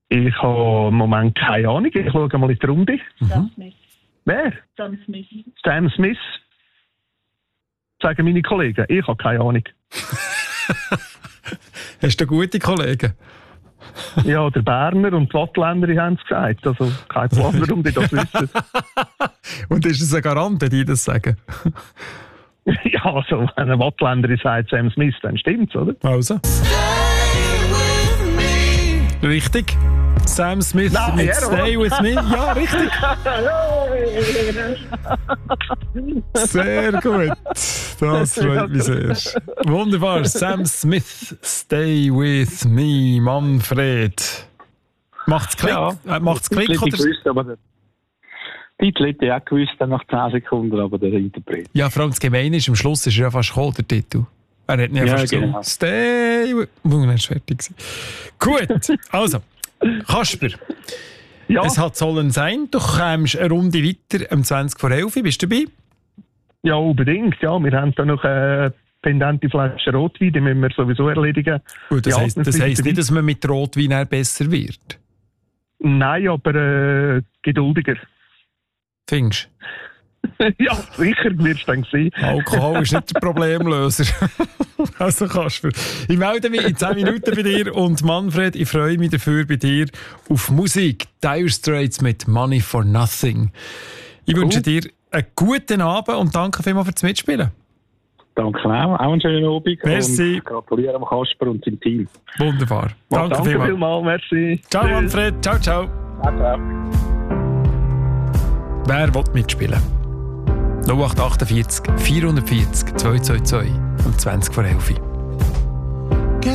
Ich habe im Moment keine Ahnung. Ich schaue mal in die Runde. Sam Smith. Wer? Sam Smith. Sam Smith. Sagen meine Kollegen. Ich habe keine Ahnung. Hast du gute Kollegen? Ja, der Berner und die Wattländer haben es gesagt. Also kein Plan, warum die das wissen. Und ist es ein Garant, wenn die das sagen? Ja, also wenn ein Wattländer sagt Sam Smith, dann stimmt's, oder? Also. Richtig. Sam Smith mit Stay With Me. Ja, richtig. Sehr gut. Das freut mich sehr. Wunderbar. Sam Smith, Stay With Me, Manfred. Macht's Klick? Ja, macht's Klick? Oder? Gewusst, aber der Titel hätte ich auch gewusst, dann nach 10 Sekunden, aber der Interpret. Ja, vor allem das Gemeine ist, am Schluss ist er ja fast gekommen, der Titel. Er hat nicht einfach genau. so Stay With Me. Dann ist fertig gewesen. Gut, also. Kasper, Ja. es hat sollen sein, du kommst eine Runde weiter um 20 vor 11. Bist du dabei? Ja, unbedingt. Ja, wir haben da noch eine pendente Flasche Rotwein, die müssen wir sowieso erledigen. Gut, das Ja, heisst nicht, dass man mit Rotwein eher besser wird. Nein, aber geduldiger. Findest du? Ja, sicher wirst du dann sehen. Alkohol ist nicht der Problemlöser. Also Kasper, ich melde mich in 10 Minuten bei dir und Manfred, ich freue mich dafür bei dir auf Musik. Dire Straits mit Money for Nothing. Ich wünsche dir einen guten Abend und danke vielmals fürs Mitspielen. Danke auch einen schönen Abend. Merci. Und gratuliere am Kasper und seinem Team. Wunderbar. Danke vielmals. Merci. Ciao Tschüss. Manfred, ciao, ciao. Ciao. Wer will mitspielen? 0848 440 222 um 20 vor 11.